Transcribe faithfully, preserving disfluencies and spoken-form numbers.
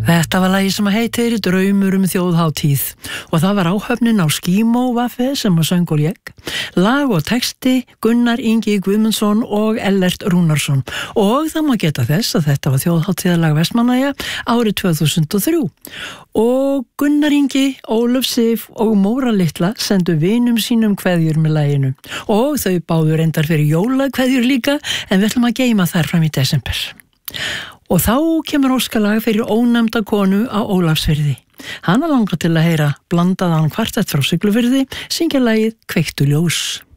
Þetta var lagi sem heitir Draumur um þjóðhátíð og það var áhöfnin á Skímó Vaffe sem að söng og lék. Lag og texti Gunnar Ingi Guðmundsson og Ellert Rúnarsson og það má geta þess að þetta var þjóðhátíðarlag Vestmannaeyja árið tvö þúsund og þrjú. Og Gunnar Ingi, Ólöf Sif og Móra litla sendu vinum sínum kveðjur með laginu og þau báðu reyndar fyrir jólakveðjur líka en við ætlum að geyma þær fram í desember. Og þá kemur óskalag fyrir ónefnda konu á Ólafsfirði. Hana langar til að heyra blandaðan kvartett frá Siglufirði, syngja lagið Kveiktu ljós.